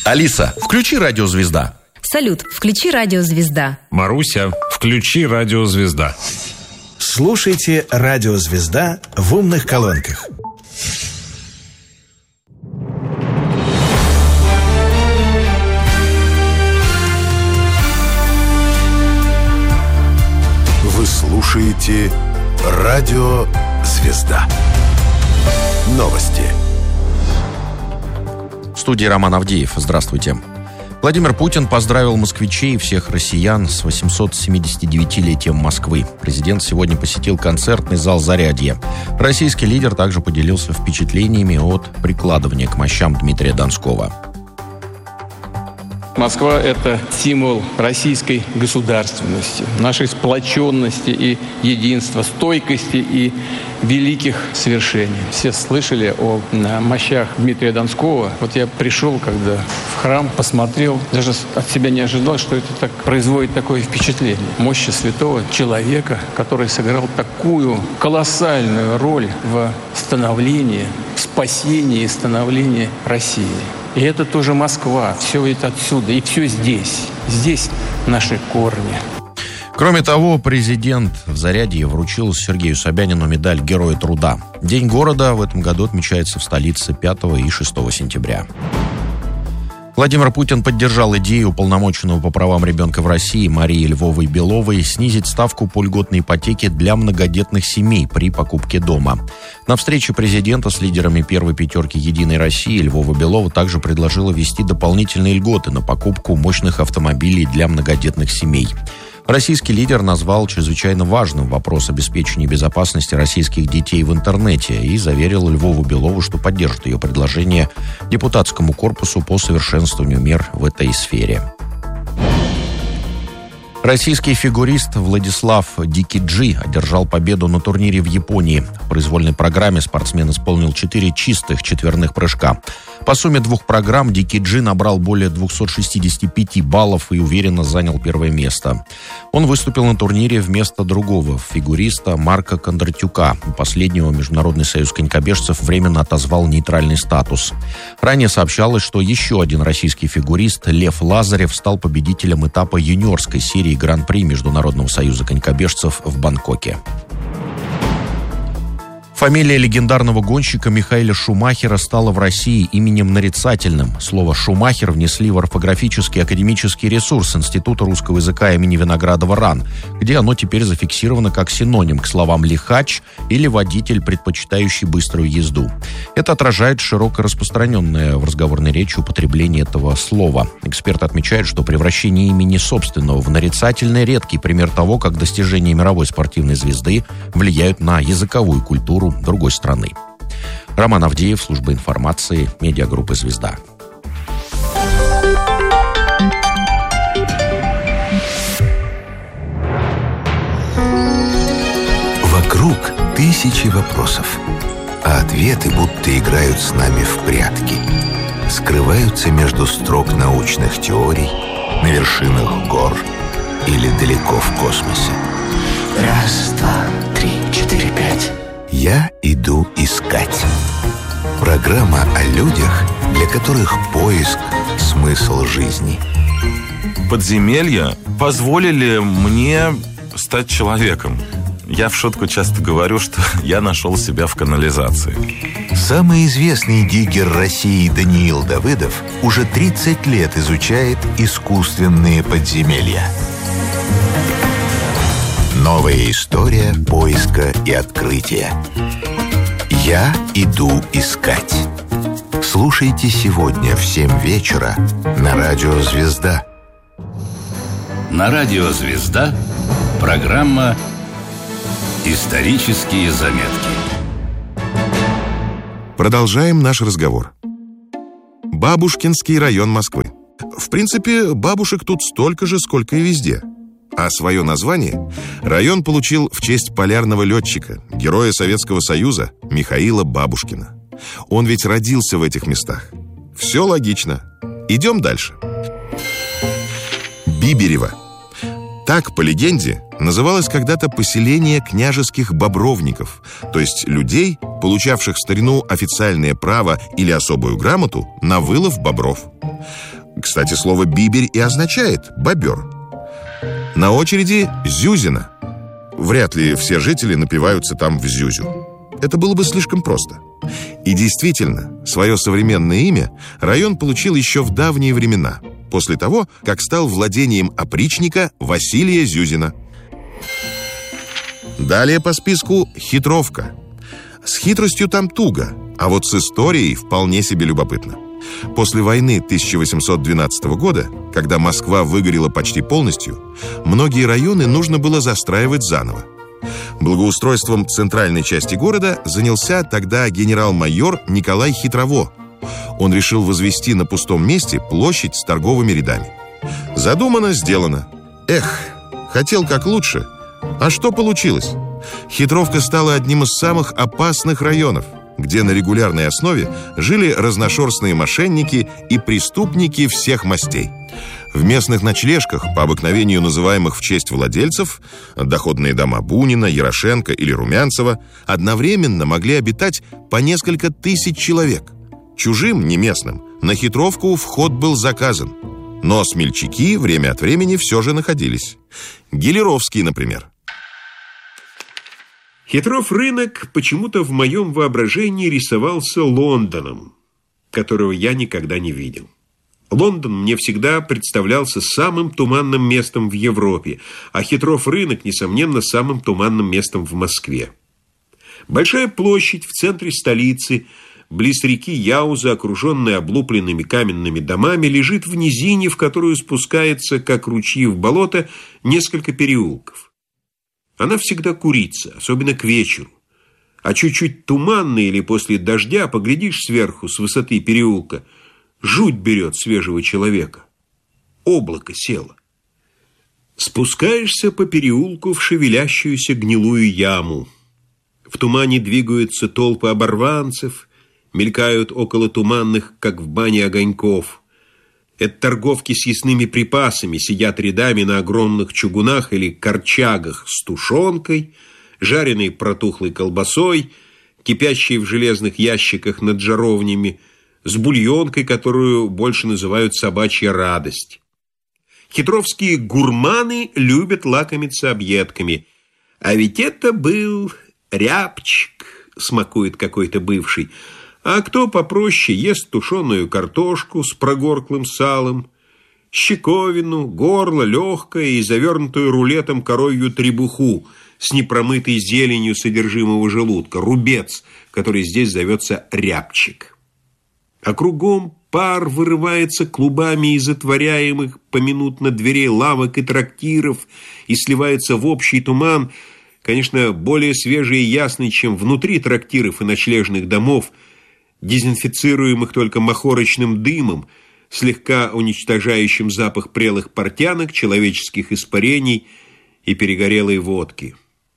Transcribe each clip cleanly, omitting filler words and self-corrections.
Алиса, включи «Радио Звезда». Салют, включи «Радио Звезда». Маруся, включи «Радио Звезда». Слушайте «Радио Звезда» в умных колонках. Вы слушаете «Радио Звезда». Новости. В студии Роман Авдеев. Здравствуйте. Владимир Путин поздравил москвичей и всех россиян с 879-летием Москвы. Президент сегодня посетил концертный зал «Зарядье». Российский лидер также поделился впечатлениями от прикладывания к мощам Дмитрия Донского. Москва – это символ российской государственности, нашей сплоченности и единства, стойкости и великих свершений. Все слышали о мощах Дмитрия Донского. Вот я пришел, когда в храм, посмотрел, даже от себя не ожидал, что это так производит такое впечатление. Мощи святого человека, который сыграл такую колоссальную роль в становлении, в спасении и становлении России. И это тоже Москва, все это отсюда, и все здесь. Здесь наши корни. Кроме того, президент в Зарядье вручил Сергею Собянину медаль Героя труда. День города в этом году отмечается в столице 5 и 6 сентября. Владимир Путин поддержал идею уполномоченного по правам ребенка в России Марии Львовой-Беловой снизить ставку по льготной ипотеке для многодетных семей при покупке дома. На встрече президента с лидерами первой пятерки «Единой России» Львова-Белова также предложила ввести дополнительные льготы на покупку мощных автомобилей для многодетных семей. Российский лидер назвал чрезвычайно важным вопрос обеспечения безопасности российских детей в интернете и заверил Львову-Белову, что поддержит ее предложение депутатскому корпусу по совершенствованию мер в этой сфере. Российский фигурист Владислав Дикиджи одержал победу на турнире в Японии. В произвольной программе спортсмен исполнил 4 чистых четверных прыжка. По сумме двух программ Дикиджи набрал более 265 баллов и уверенно занял первое место. Он выступил на турнире вместо другого фигуриста Марка Кондратюка. У последнего Международный союз конькобежцев временно отозвал нейтральный статус. Ранее сообщалось, что еще один российский фигурист Лев Лазарев стал победителем этапа юниорской серии Гран-при Международного союза конькобежцев в Бангкоке. Фамилия легендарного гонщика Михаэля Шумахера стала в России именем нарицательным. Слово «Шумахер» внесли в орфографический академический ресурс Института русского языка имени Виноградова РАН, где оно теперь зафиксировано как синоним к словам «лихач» или «водитель, предпочитающий быструю езду». Это отражает широко распространенное в разговорной речи употребление этого слова. Эксперт отмечает, что превращение имени собственного в нарицательное – редкий пример того, как достижения мировой спортивной звезды влияют на языковую культуру другой страны. Роман Авдеев, служба информации, медиагруппы «Звезда». Вокруг тысячи вопросов, а ответы будто играют с нами в прятки. Скрываются между строк научных теорий, на вершинах гор или далеко в космосе. Раз, два, три, четыре, пять. Я иду искать. Программа о людях, для которых поиск – смысл жизни. Подземелья позволили мне стать человеком. Я в шутку часто говорю, что я нашел себя в канализации. Самый известный диггер России Даниил Давыдов уже 30 лет изучает искусственные подземелья. Новая история поиска и открытия. Я иду искать. Слушайте сегодня в 7 вечера на Радио Звезда. На Радио Звезда программа «Исторические заметки». Продолжаем наш разговор. Бабушкинский район Москвы. В принципе, бабушек тут столько же, сколько и везде. А свое название район получил в честь полярного летчика, героя Советского Союза Михаила Бабушкина. Он ведь родился в этих местах. Все логично. Идем дальше. Биберево. Так, по легенде, называлось когда-то поселение княжеских бобровников, то есть людей, получавших в старину официальное право или особую грамоту на вылов бобров. Кстати, слово «биберь» и означает «бобер». На очереди Зюзина. Вряд ли все жители напиваются там в Зюзю. Это было бы слишком просто. И действительно, свое современное имя район получил еще в давние времена, после того, как стал владением опричника Василия Зюзина. Далее по списку Хитровка. С хитростью там туго, а вот с историей вполне себе любопытно. После войны 1812 года, когда Москва выгорела почти полностью, многие районы нужно было застраивать заново. Благоустройством центральной части города занялся тогда генерал-майор Николай Хитрово. Он решил возвести на пустом месте площадь с торговыми рядами. Задумано, сделано. Хотел как лучше. А что получилось? Хитровка стала одним из самых опасных районов, где на регулярной основе жили разношерстные мошенники и преступники всех мастей. В местных ночлежках, по обыкновению называемых в честь владельцев, доходные дома Бунина, Ярошенко или Румянцева, одновременно могли обитать по несколько тысяч человек. Чужим, не местным, на Хитровку вход был заказан. Но смельчаки время от времени все же находились. Гелеровский, например. Хитров рынок почему-то в моем воображении рисовался Лондоном, которого я никогда не видел. Лондон мне всегда представлялся самым туманным местом в Европе, а Хитров рынок, несомненно, самым туманным местом в Москве. Большая площадь в центре столицы, близ реки Яуза, окруженная облупленными каменными домами, лежит в низине, в которую спускается, как ручьи в болото, несколько переулков. Она всегда курится, особенно к вечеру. А чуть-чуть туманно или после дождя поглядишь сверху, с высоты переулка, жуть берет свежего человека. Облако село. Спускаешься по переулку в шевелящуюся гнилую яму. В тумане двигаются толпы оборванцев, мелькают около туманных, как в бане, огоньков. Это торговки с ясными припасами, сидят рядами на огромных чугунах или корчагах с тушенкой, жареной протухлой колбасой, кипящей в железных ящиках над жаровнями, с бульонкой, которую больше называют собачья радость. Хитровские гурманы любят лакомиться объедками. А ведь это был рябчик, смакует какой-то бывший. А кто попроще, ест тушеную картошку с прогорклым салом, щековину, горло легкое и завернутую рулетом коровью требуху с непромытой зеленью содержимого желудка, рубец, который здесь зовется рябчик. А кругом пар вырывается клубами из отворяемых поминутно дверей лавок и трактиров и сливается в общий туман, конечно, более свежий и ясный, чем внутри трактиров и ночлежных домов, дезинфицируемых только махорочным дымом, слегка уничтожающим запах прелых портянок, человеческих испарений и перегорелой водки.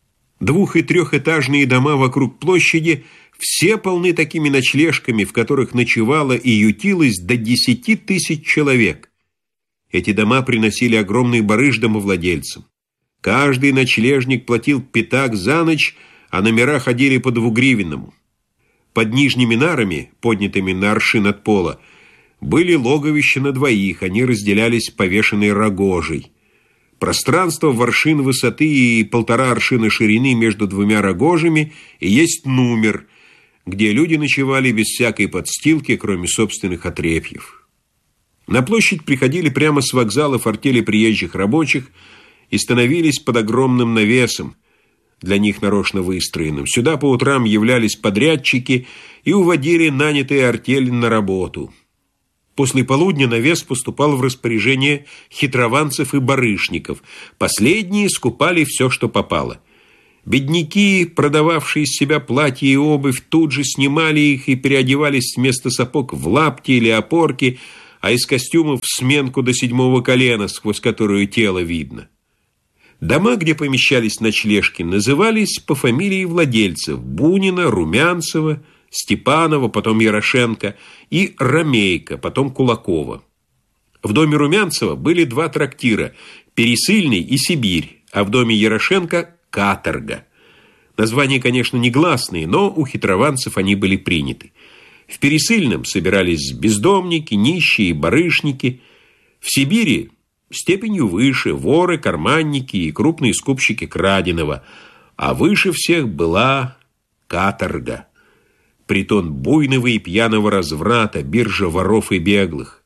2- и 3-этажные дома вокруг площади все полны такими ночлежками, в которых ночевало и ютилось до 10 тысяч человек. Эти дома приносили огромный барыш домовладельцам. Каждый ночлежник платил пятак за ночь, а номера ходили по 2-гривенному. Под нижними нарами, поднятыми на аршин от пола, были логовища на 2, они разделялись повешенной рогожей. Пространство в аршин высоты и 1,5 аршина ширины между 2 рогожами и есть номер, где люди ночевали без всякой подстилки, кроме собственных отрепьев. На площадь приходили прямо с вокзалов артели приезжих рабочих и становились под огромным навесом, для них нарочно выстроенным. Сюда по утрам являлись подрядчики и уводили нанятые артели на работу. После полудня навес поступал в распоряжение хитрованцев и барышников. Последние скупали все, что попало. Бедняки, продававшие из себя платья и обувь, тут же снимали их и переодевались вместо сапог в лапти или опорки, а из костюмов в сменку до 7-го колена, сквозь которую тело видно. Дома, где помещались ночлежки, назывались по фамилии владельцев: Бунина, Румянцева, Степанова, потом Ярошенко, и Ромейко, потом Кулакова. В доме Румянцева были 2 трактира – Пересыльный и Сибирь, а в доме Ярошенко – Каторга. Названия, конечно, негласные, но у хитрованцев они были приняты. В Пересыльном собирались бездомники, нищие, барышники. В Сибири степенью выше воры, карманники и крупные скупщики краденого. А выше всех была каторга. Притон буйного и пьяного разврата, биржа воров и беглых.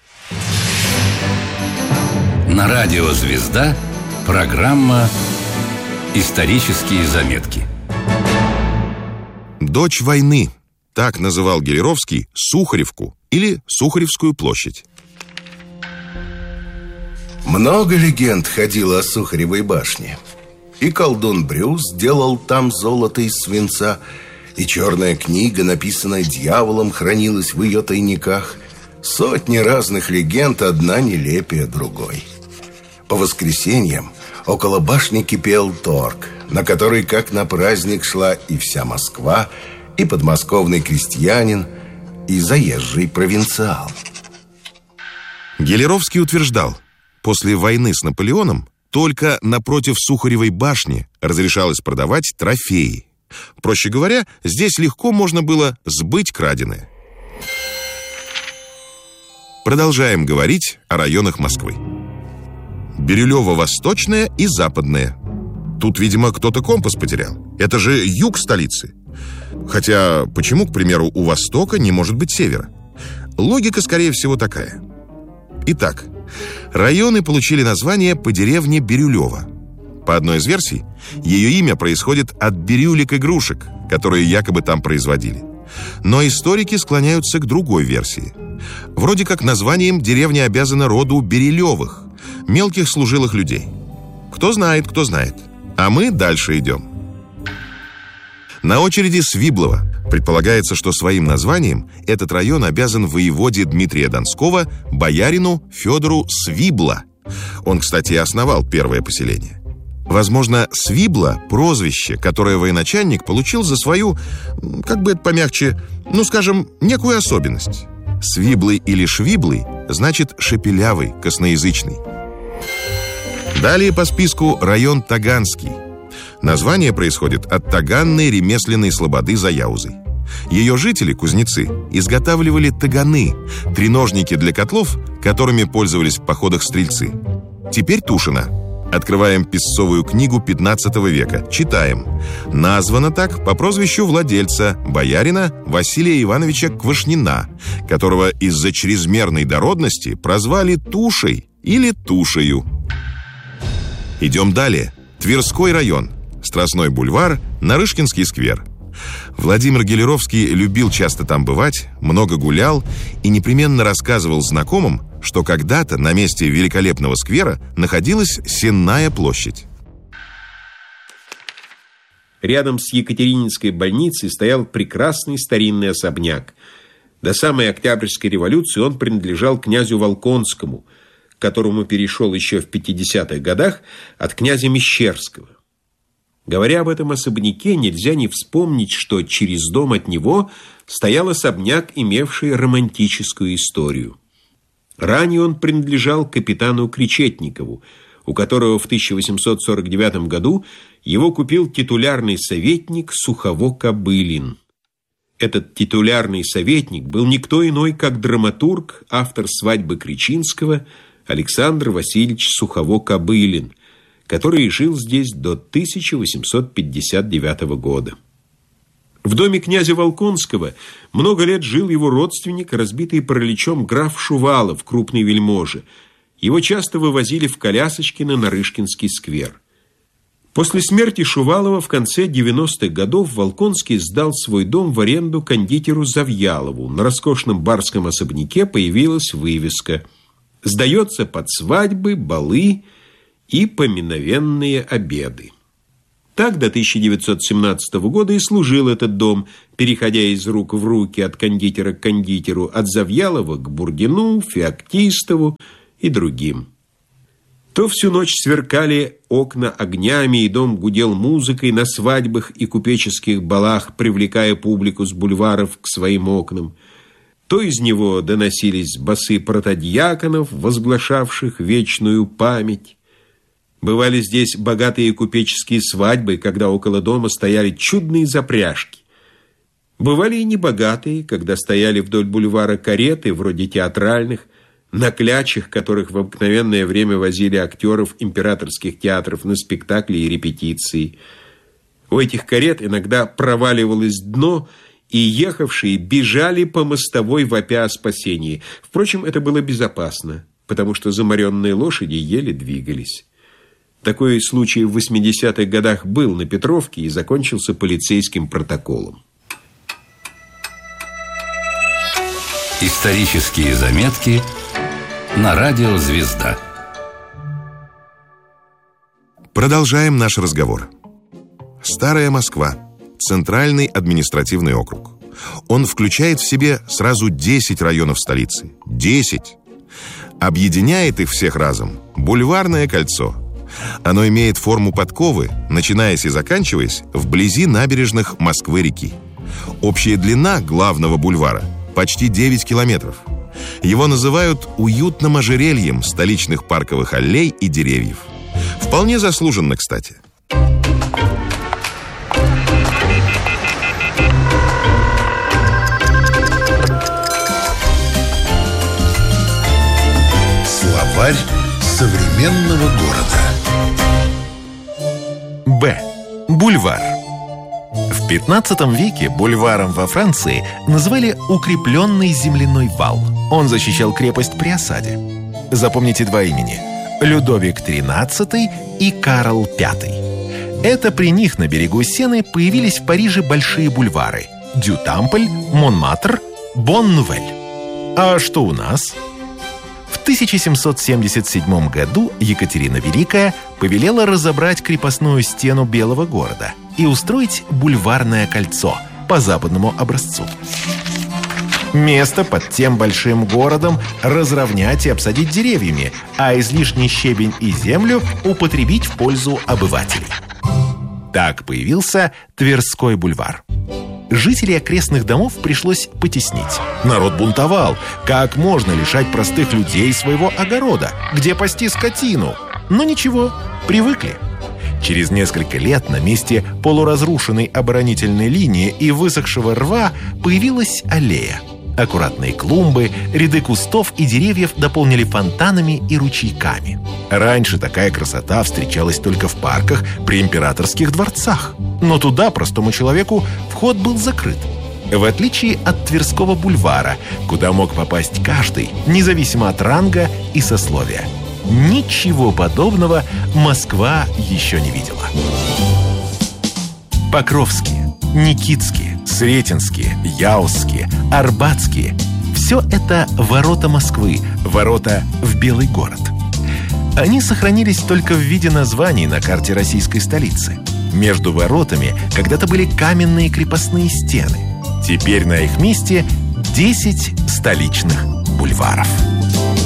На радио «Звезда» программа «Исторические заметки». «Дочь войны» — так называл Гелеровский Сухаревку или Сухаревскую площадь. Много легенд ходило о Сухаревой башне. И колдун Брюс делал там золото из свинца, и черная книга, написанная дьяволом, хранилась в ее тайниках. Сотни разных легенд, одна нелепее другой. По воскресеньям около башни кипел торг, на который, как на праздник, шла и вся Москва, и подмосковный крестьянин, и заезжий провинциал. Гелеровский утверждал, после войны с Наполеоном только напротив Сухаревой башни разрешалось продавать трофеи. Проще говоря, здесь легко можно было сбыть краденое. Продолжаем говорить о районах Москвы. Бирюлево-Восточная и Западная. Тут, видимо, кто-то компас потерял. Это же юг столицы. Хотя, почему, к примеру, у Востока не может быть севера? Логика, скорее всего, такая. Итак, районы получили название по деревне Бирюлево. По одной из версий, ее имя происходит от бирюлек игрушек, которые якобы там производили. Но историки склоняются к другой версии. Вроде как названием деревня обязана роду Берилевых, мелких служилых людей. Кто знает, кто знает. А мы дальше идем. На очереди Свиблово. Предполагается, что своим названием этот район обязан воеводе Дмитрия Донского, боярину Федору Свибло. Он, кстати, и основал первое поселение. Возможно, Свибло – прозвище, которое военачальник получил за свою, как бы это помягче, скажем, некую особенность. Свиблый или Швиблый значит шепелявый, косноязычный. Далее по списку район Таганский. Название происходит от таганной ремесленной слободы за Яузой. Ее жители, кузнецы, изготавливали таганы, треножники для котлов, которыми пользовались в походах стрельцы. Теперь Тушино. Открываем песцовую книгу 15 века. Читаем. Названо так по прозвищу владельца, боярина Василия Ивановича Квашнина, которого из-за чрезмерной дородности прозвали Тушей или Тушею. Идем далее. Тверской район. Страстной бульвар, Нарышкинский сквер. Владимир Гелеровский любил часто там бывать, много гулял и непременно рассказывал знакомым, что когда-то на месте великолепного сквера находилась Сенная площадь. Рядом с Екатерининской больницей стоял прекрасный старинный особняк. До самой Октябрьской революции он принадлежал князю Волконскому, к которому перешел еще в 50-х годах от князя Мещерского. Говоря об этом особняке, нельзя не вспомнить, что через дом от него стоял особняк, имевший романтическую историю. Ранее он принадлежал капитану Кречетникову, у которого в 1849 году его купил титулярный советник Сухово-Кобылин. Этот титулярный советник был никто иной, как драматург, автор «Свадьбы Кречинского» Александр Васильевич Сухово-Кобылин, который жил здесь до 1859 года. В доме князя Волконского много лет жил его родственник, разбитый параличом граф Шувалов, крупный вельможа. Его часто вывозили в колясочке на Нарышкинский сквер. После смерти Шувалова в конце 90-х годов Волконский сдал свой дом в аренду кондитеру Завьялову. На роскошном барском особняке появилась вывеска «Сдается под свадьбы, балы и поминовенные обеды». Так до 1917 года и служил этот дом, переходя из рук в руки от кондитера к кондитеру, от Завьялова к Бурдину, Феоктистову и другим. То всю ночь сверкали окна огнями, и дом гудел музыкой на свадьбах и купеческих балах, привлекая публику с бульваров к своим окнам. То из него доносились басы протодьяконов, возглашавших вечную память. Бывали здесь богатые купеческие свадьбы, когда около дома стояли чудные запряжки. Бывали и небогатые, когда стояли вдоль бульвара кареты, вроде театральных, на клячах, которых в обыкновенное время возили актеров императорских театров на спектакли и репетиции. У этих карет иногда проваливалось дно, и ехавшие бежали по мостовой, вопя о спасении. Впрочем, это было безопасно, потому что заморенные лошади еле двигались. Такой случай в 80-х годах был на Петровке и закончился полицейским протоколом. Исторические заметки на радио «Звезда». Продолжаем наш разговор. Старая Москва. Центральный административный округ. Он включает в себе сразу 10 районов столицы. 10. Объединяет их всех разом Бульварное кольцо. Оно имеет форму подковы, начинаясь и заканчиваясь вблизи набережных Москвы-реки. Общая длина главного бульвара почти 9 километров. Его называют уютным ожерельем столичных парковых аллей и деревьев. Вполне заслуженно, кстати. Словарь современного города. Б. Бульвар. В 15 веке бульваром во Франции называли укрепленный земляной вал. Он защищал крепость при осаде. Запомните два имени – Людовик XIII и Карл V. Это при них на берегу Сены появились в Париже большие бульвары – Дю Тампль, Монмартр, Бон-Нувель. А что у нас? В 1777 году Екатерина Великая повелела разобрать крепостную стену Белого города и устроить бульварное кольцо по западному образцу. Место под тем большим городом разровнять и обсадить деревьями, а излишний щебень и землю употребить в пользу обывателей. Так появился Тверской бульвар. Жителей окрестных домов пришлось потеснить. Народ бунтовал. Как можно лишать простых людей своего огорода? Где пасти скотину? Но ничего, привыкли. Через несколько лет на месте полуразрушенной оборонительной линии и высохшего рва появилась аллея. Аккуратные клумбы, ряды кустов и деревьев дополнили фонтанами и ручейками. Раньше такая красота встречалась только в парках при императорских дворцах. Но туда простому человеку вход был закрыт. В отличие от Тверского бульвара, куда мог попасть каждый, независимо от ранга и сословия. Ничего подобного Москва еще не видела. Покровские, Никитские, Сретенские, Яузские, Арбатские – все это ворота Москвы, ворота в Белый город. Они сохранились только в виде названий на карте российской столицы. Между воротами когда-то были каменные крепостные стены. Теперь на их месте 10 столичных бульваров.